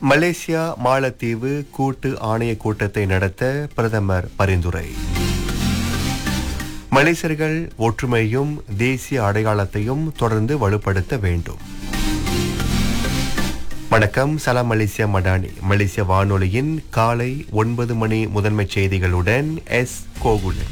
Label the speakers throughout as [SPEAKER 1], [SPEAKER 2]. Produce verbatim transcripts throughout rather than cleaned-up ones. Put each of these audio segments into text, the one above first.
[SPEAKER 1] Malaysia மாலத்தீவு கூட்டு ஆணைய கூட்டத்தை நடத்த பிரதமர் பரிந்துரை. மலேசியர்கள் ஒற்றுமையும் தேசிய அடையாளத்தையும் தொடர்ந்து வலுப்படுத்த வேண்டும். வணக்கம், சலாம் மலேசியா மடானி. மலேசிய வானொலியின் காலை ஒன்பது மணி முதன்மை செய்திகளுடன் எஸ் கோகுலன்.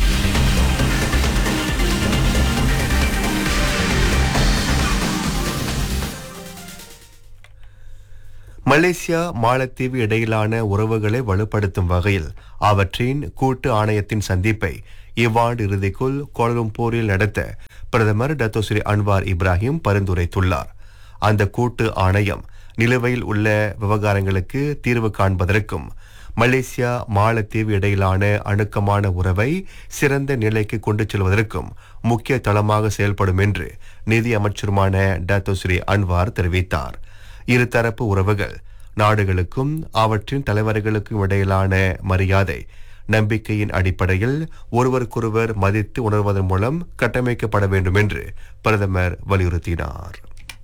[SPEAKER 1] மலேசியா மாலத்தீவு இடையிலான உறவுகளை வலுப்படுத்தும் வகையில் அவற்றின் கூட்டு ஆணையத்தின் சந்திப்பை இவ்வாண்டு இறுதிக்குள் கோலலம்பூரில் நடத்த பிரதமர் டத்தோ ஸ்ரீ அன்வார் இப்ராஹிம் பரிந்துரைத்துள்ளார். அந்த கூட்டு ஆணையம் நிலுவையில் உள்ள விவகாரங்களுக்கு தீர்வு காண்பதற்கும் மலேசியா மாலத்தீவு இடையிலான அணுக்கமான உறவை சிறந்த நிலைக்கு கொண்டு செல்வதற்கும் முக்கிய தளமாக செயல்படும் என்று நிதி அமைச்சருமான டத்தோ ஸ்ரீ அன்வார் தெரிவித்தார். இருதரப்பு உறவுகள் நாடுகளுக்கும் அவற்றின் தலைவர்களுக்கும் இடையிலான மரியாதை, நம்பிக்கையின் அடிப்படையில் ஒருவருக்கொருவர் மதித்து உணர்வதன் மூலம் கட்டமைக்கப்பட வேண்டும் என்று பிரதமர் வலியுறுத்தினார்.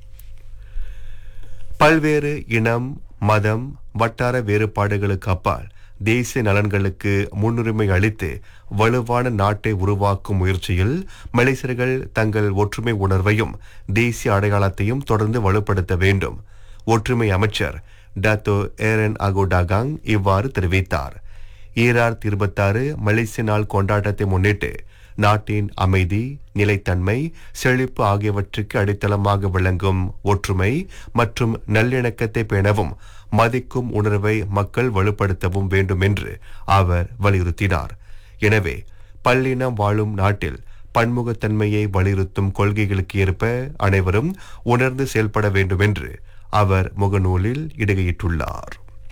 [SPEAKER 1] பல்வேறு இனம், மதம், வட்டார வேறுபாடுகளுக்கு அப்பால் தேசிய நலன்களுக்கு முன்னுரிமை அளித்து வலுவான நாட்டை உருவாக்கும் முயற்சியில் மலேசியர்கள் தங்கள் ஒற்றுமை உணர்வையும் தேசிய அடையாளத்தையும் தொடர்ந்து வலுப்படுத்த வேண்டும். ஒற்றுமை அமைச்சர் டாத்தோ ஏரன் அகோடாகாங் இவ்வாறு தெரிவித்தார். ஈராயிரத்தி இருபத்தாறு மலேசிய நாள் கொண்டாட்டத்தை முன்னிட்டு நாட்டின் அமைதி, நிலைத்தன்மை, செழிப்பு ஆகியவற்றுக்கு அடித்தளமாக விளங்கும் ஒற்றுமை மற்றும் நல்லிணக்கத்தை பேணவும் மதிக்கும் உணர்வை மக்கள் வலுப்படுத்தவும் வேண்டும் என்று அவர் வலியுறுத்தினார். எனவே பல்லினம் வாழும் நாட்டில் பன்முகத்தன்மையை வலியுறுத்தும் கொள்கைகளுக்கு ஏற்ப அனைவரும் உணர்ந்து செயல்பட வேண்டும் என்று அவர் முகநூலில் இடுகையிட்டுள்ளார்.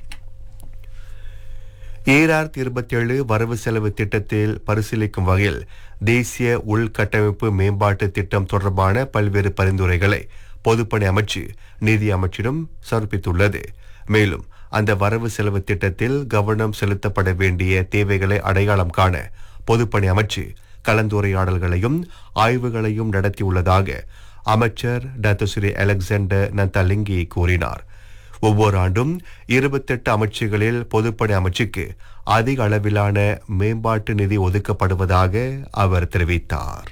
[SPEAKER 1] ஈராயிரத்தி இருபத்தி ஏழு வரவு செலவு திட்டத்தில் பரிசீலிக்கும் வகையில் தேசிய உள்கட்டமைப்பு மேம்பாட்டு திட்டம் தொடர்பான பல்வேறு பரிந்துரைகளை பொதுப்பணி அமைச்சு நிதி அமைச்சிடம் சமர்ப்பித்துள்ளது. மேலும் அந்த வரவு செலவு திட்டத்தில் கவனம் செலுத்தப்பட வேண்டிய தேவைகளை அடையாளம் காண பொதுப்பணி அமைச்சு கலந்துரையாடல்களையும் ஆய்வுகளையும் நடத்தியுள்ளதாக அமைச்சர் டாக்டர் ஸ்ரீ அலெக்சாண்டர் நந்தாலிங்கி கூறினார். ஒவ்வொரு ஆண்டும் இருபத்தெட்டு அமைச்சுகளில் பொதுப்பணி அமைச்சுக்கு அதிக அளவிலான மேம்பாட்டு நிதி ஒதுக்கப்படுவதாக அவர் தெரிவித்தார்.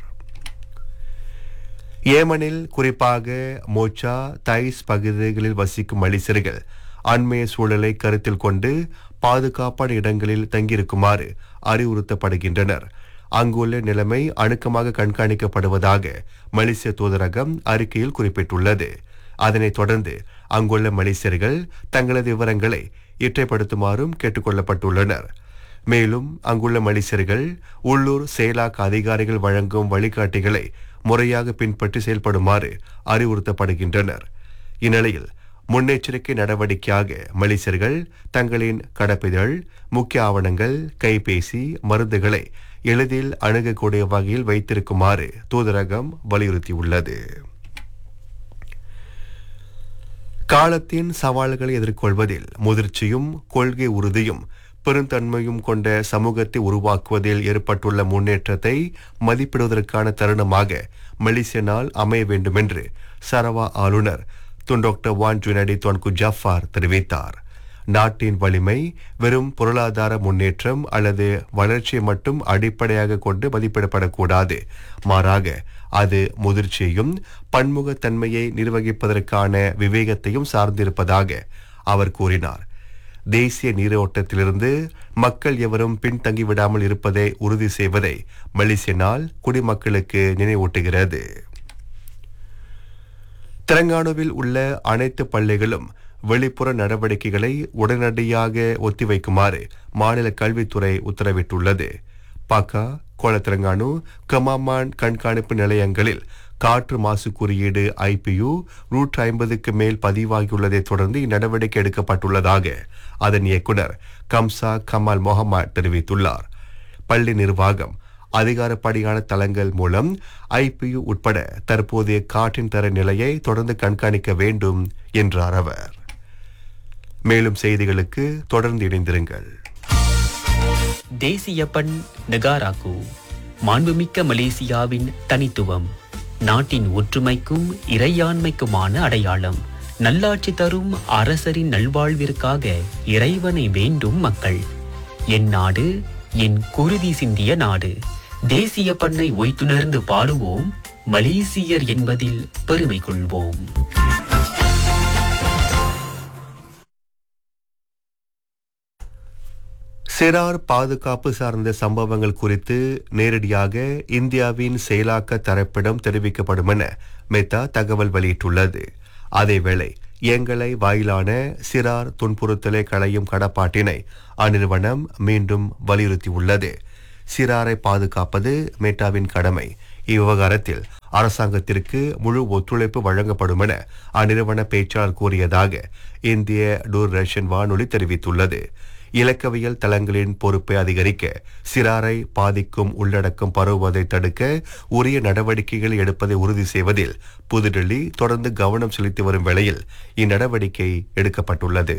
[SPEAKER 1] ஏமனில் குறிப்பாக மோச்சா, தைஸ் பகுதிகளில் வசிக்கும் மலேசியர்கள் அண்மைய சூழலை கருத்தில் கொண்டு பாதுகாப்பான இடங்களில் தங்கியிருக்குமாறு அறிவுறுத்தப்படுகின்றனர். அங்குள்ள நிலைமை அணுக்கமாக கண்காணிக்கப்படுவதாக மலேசிய தூதரகம் அறிக்கையில் குறிப்பிட்டுள்ளது. அதனைத் தொடர்ந்து அங்குள்ள மலேசியர்கள் தங்களது விவரங்களை இற்றைப்படுத்துமாறும் கேட்டுக்கொள்ளப்பட்டுள்ளனர். மேலும் அங்குள்ள மலேசியர்கள் உள்ளூர் செயலாக்க அதிகாரிகள் வழங்கும் வழிகாட்டிகளை முறையாக பின்பற்றி செயல்படுமாறு அறிவுறுத்தப்படுகின்றனர். இந்நிலையில் முன்னெச்சரிக்கை நடவடிக்கையாக மலேசியர்கள் தங்களின் கடப்பிதழ், முக்கிய ஆவணங்கள், கைபேசி, மருந்துகளை எளிதில் அணுகக்கூடிய வகையில் வைத்திருக்குமாறு தூதரகம் வலியுறுத்தியுள்ளது. காலத்தின் சவால்களை எதிர்கொள்வதில் முதிர்ச்சியும் கொள்கை உறுதியும் பெருந்தன்மையும் கொண்ட சமூகத்தை உருவாக்குவதில் ஏற்பட்டுள்ள முன்னேற்றத்தை மதிப்பிடுவதற்கான தருணமாக மலேசிய நாள் அமைய வேண்டும் என்று சரவா ஆளுநர் துன் டாக்டர் வான் ஜுனடி துவான்கு ஜாஃபார் தெரிவித்தார். நாட்டின் வலிமை வெறும் பொருளாதார முன்னேற்றம் அல்லது வளர்ச்சியை மட்டும் அடிப்படையாக கொண்டு மதிப்பிடப்படக்கூடாது. மாறாக அது முதிர்ச்சியையும் பன்முகத்தன்மையை நிர்வகிப்பதற்கான விவேகத்தையும் சார்ந்திருப்பதாக அவர் கூறினார். தேசிய நீரோட்டத்திலிருந்து மக்கள் எவரும் பின்தங்கிவிடாமல் இருப்பதை உறுதி செய்வதை மலேசிய நாள் குடிமக்களுக்கு நினைவூட்டுகிறது. தெலங்கானாவில் உள்ள அனைத்து பள்ளிகளும் வெளிப்புற நடவடிக்கைகளை உடனடியாக ஒத்திவைக்குமாறு மாநில கல்வித்துறை உத்தரவிட்டுள்ளது. பாக்கா, கோல தெலங்கானு, கமாமான் கண்காணிப்பு நிலையங்களில் காற்று மாசு குறியீடு ஐபியு நூற்று ஐம்பதுக்கு மேல் பதிவாகியுள்ளதை தொடர்ந்து இந்நடவடிக்கை எடுக்கப்பட்டுள்ளதாக அதன் இயக்குனர் கம்சா கமால் மொஹமாட் தெரிவித்துள்ளார். பள்ளி நிர்வாகம் அதிகாரப்படியான தளங்கள் மூலம் ஐபியு உட்பட தற்போதைய காற்றின் தர நிலையை தொடர்ந்து கண்காணிக்க வேண்டும் என்றார் அவர். மேலும் செய்திகளுக்கு தொடர்ந்து இணைந்திருங்கள்.
[SPEAKER 2] தேசிய பண் நெகாராக்கு, மாண்புமிக்க மலேசியாவின் தனித்துவம், நாட்டின் ஒற்றுமைக்கும் இறையாண்மைக்குமான அடையாளம். நல்லாட்சி தரும் அரசரின் நல்வாழ்விற்காக இறைவனை வேண்டும் மக்கள். என் நாடு என் குருதி சிந்திய நாடு. தேசிய பண்ணை ஒய்த்துணர்ந்து பாடுவோம், மலேசியர் என்பதில் பெருமை கொள்வோம்.
[SPEAKER 1] சிறார் பாதுகாப்பு சார்ந்த சம்பவங்கள் குறித்து நேரடியாக இந்தியாவின் செயலாக்க தரப்பிடம் தெரிவிக்கப்படும் என மெத்தா தகவல் வெளியிட்டுள்ளது. அதேவேளை எங்களை வாயிலான சிறார் துன்புறுத்தலை களையும் கடப்பாட்டினை அந்நிறுவனம் மீண்டும் வலியுறுத்தியுள்ளது. சிறாரை பாதுகாப்பது மெட்டாவின் கடமை. இவ்விவகாரத்தில் அரசாங்கத்திற்கு முழு ஒத்துழைப்பு வழங்கப்படும் என அந்நிறுவன பேச்சாளர் கூறியதாக இந்திய தூர்தர்ஷன் வானொலி தெரிவித்துள்ளது. இலக்கவியல் தளங்களின் பொறுப்பை அதிகரிக்க, சிறாரை பாதிக்கும் உள்ளடக்கம் பரவுவதை தடுக்க உரிய நடவடிக்கைகள் எடுப்பதை உறுதி செய்வதில் புதுடெல்லி தொடர்ந்து கவனம் செலுத்தி வரும் வேளையில் இந்நடவடிக்கை எடுக்கப்பட்டுள்ளது.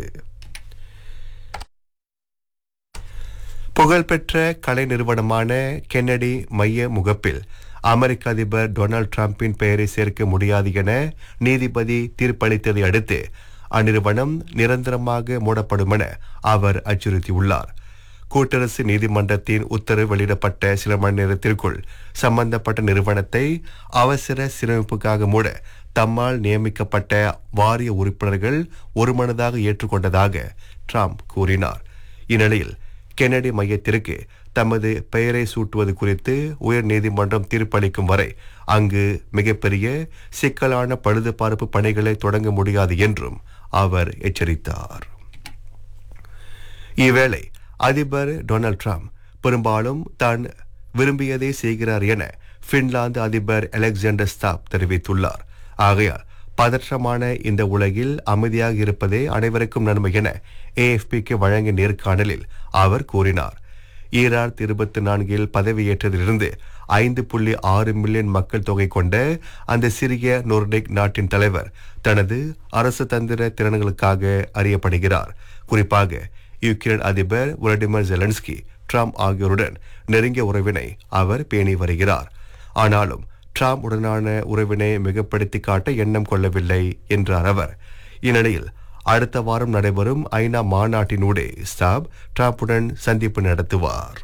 [SPEAKER 1] புகழ்பெற்ற கலை நிறுவனமான கென்னடி மைய முகப்பில் அமெரிக்க அதிபர் டொனால்டு டிரம்பின் பெயரை சேர்க்க முடியாது என நீதிபதி தீர்ப்பளித்ததை அடுத்து அந்நிறுவனம் நிரந்தரமாக மூடப்படும் என அவர் அச்சுறுத்தியுள்ளார். கூட்டரசு நீதிமன்றத்தின் உத்தரவு வெளியிடப்பட்ட சில மணி நேரத்திற்குள் சம்பந்தப்பட்ட நிறுவனத்தை அவசர சீரமைப்புக்காக மூட தம்மால் நியமிக்கப்பட்ட வாரிய உறுப்பினர்கள் ஒருமனதாக ஏற்றுக்கொண்டதாக ட்ரம்ப் கூறினார். இந்நிலையில் கென்னடி மையத்திற்கு தமது பெயரை சூட்டுவது குறித்து உயர் நீதிமன்றம் தீர்ப்பளிக்கும் வரை அங்கு மிகப்பெரிய சிக்கலான பழுதுபார்ப்பு பணிகளை தொடங்க முடியாது என்றும் அவர் எச்சரித்தார். இவ்வேளை அதிபர் டொனால்டு டிரம்ப் பெரும்பாலும் தான் விரும்பியதை செய்கிறார் என பின்லாந்து அதிபர் அலெக்சாண்டர் ஸ்டாப் தெரிவித்துள்ளார். ஆகையால் பதற்றமான இந்த உலகில் அமைதியாக இருப்பதே அனைவருக்கும் நன்மை என ஏஎஃப்பிக்கு வழங்கிய நேர்காணலில் அவர் கூறினார். ஈராயிரத்தி இருபத்தி நான்கில் பதவியேற்றதிலிருந்து ஐந்து புள்ளி ஆறு மில்லியன் மக்கள் தொகை கொண்ட அந்த சிறிய நோர்டிக் நாட்டின் தலைவர் தனது அரசு தந்திர திறன்களுக்காக அறியப்படுகிறார். குறிப்பாக யுக்ரைன் அதிபர் வோலடிமிர் ஜெலன்ஸ்கி, ட்ரம்ப் ஆகியோருடன் நெருங்கிய உறவினை அவர் பேணி வருகிறார். ஆனாலும் ட்ரம்ப் உடனான உறவினை மிகப்படுத்தி காட்ட எண்ணம் கொள்ளவில்லை என்றார் அவர். இந்நிலையில் அடுத்த வாரம் நடைபெறும் ஐநா மாநாட்டினூடே ஸ்டாப் ட்ரம்புடன் சந்திப்பு நடத்துவார்.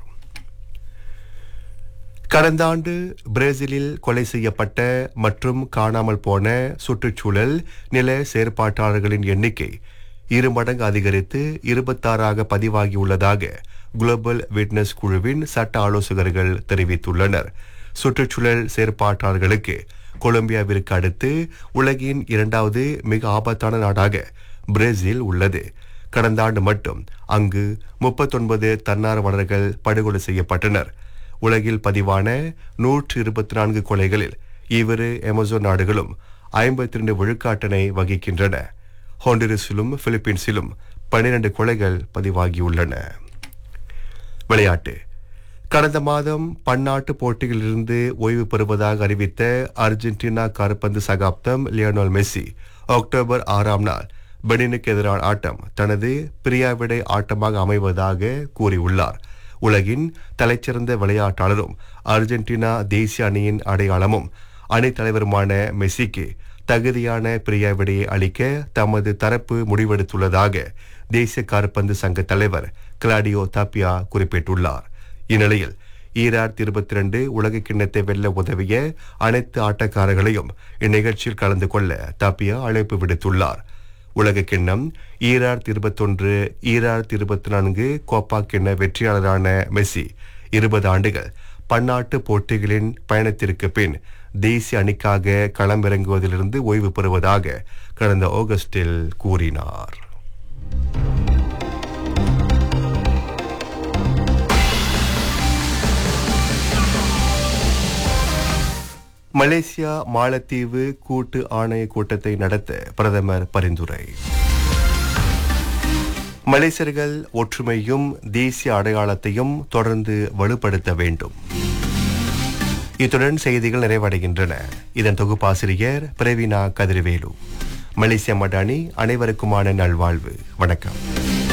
[SPEAKER 1] கடந்த ஆண்டு பிரேசிலில் கொலை செய்யப்பட்ட மற்றும் காணாமல் போன சுற்றுச்சூழல் நில செயற்பாட்டாளர்களின் எண்ணிக்கை இரு மடங்கு அதிகரித்து இருபத்தாறாக பதிவாகியுள்ளதாக குளோபல் விட்னஸ் குழுவின் சட்ட ஆலோசகர்கள் தெரிவித்துள்ளனர். சுற்றுச்சூழல் செயற்பாட்டாளர்களுக்கு கொலம்பியாவிற்கு அடுத்து உலகின் இரண்டாவது மிக ஆபத்தான நாடாக பிரேசில் உள்ளது. கடந்த ஆண்டு மட்டும் அங்கு முப்பத்தொன்பது தன்னார்வலர்கள் படுகொலை செய்யப்பட்டனர். உலகில் பதிவான நூற்று இருபத்தி நான்கு கொலைகளில் இவ்விரு அமேசான் நாடுகளும் ஐம்பத்தி இரண்டு விழுக்காட்டினை வகிக்கின்றன. ஹோண்டுரஸிலும் பிலிப்பீன்ஸிலும் பனிரண்டு கொலைகள் பதிவாகியுள்ளன. விளையாட்டு. கடந்த மாதம் பன்னாட்டு போட்டிகளிலிருந்து ஓய்வு பெறுவதாக அறிவித்த அர்ஜென்டினா கால்பந்து சகாப்தம் லியோனல் மெஸ்ஸி அக்டோபர் ஆறாம் நாள் பெனினுக்கு எதிரான ஆட்டம் தனது பிரியாவிடை ஆட்டமாக அமைவதாக கூறியுள்ளார். உலகின் தலைச்சிறந்த விளையாட்டாளரும் அர்ஜென்டினா தேசிய அணியின் அடையாளமும் அணி தலைவருமான மெஸ்ஸிக்கு தகுதியான பிரியாவிடையை அளிக்க தமது தரப்பு முடிவெடுத்துள்ளதாக தேசிய கால்பந்து சங்க தலைவர் கிளாடியோ தாப்பியா குறிப்பிட்டுள்ளார். இந்நிலையில் ஈராயிரத்தி இருபத்தி இரண்டு உலக கிண்ணத்தை வெல்ல உதவிய அனைத்து ஆட்டக்காரர்களையும் இந்நிகழ்ச்சியில் கலந்து கொள்ள தாப்பியா அழைப்பு விடுத்துள்ளார். உலக கிண்ணம் ஈராயிரத்தி இருபத்தி ஒன்று ஈராயிரத்தி இருபத்தி நான்கு கோப்பா கிண்ண வெற்றியாளரான மெஸ்ஸி இருபது ஆண்டுகள் பன்னாட்டு போட்டிகளின் பயணத்திற்கு பின் தேசிய அணிக்காக களமிறங்குவதிலிருந்து ஓய்வு பெறுவதாக கடந்த ஆகஸ்டில் கூறினார். மலேசியா மாலத்தீவு கூட்டு ஆணைய கூட்டத்தை நடத்த பிரதமர் பரிந்துரை. மலேசியர்கள் ஒற்றுமையும் தேசிய அடையாளத்தையும் தொடர்ந்து வலுப்படுத்த வேண்டும். இத்துடன் செய்திகள் நிறைவடைகின்றன. இதன் தொகுப்பாசிரியர் பிரவீனா கதிர்வேலு. மலேசிய மடானி அனைவருக்குமான நல்வாழ்வு. வணக்கம்.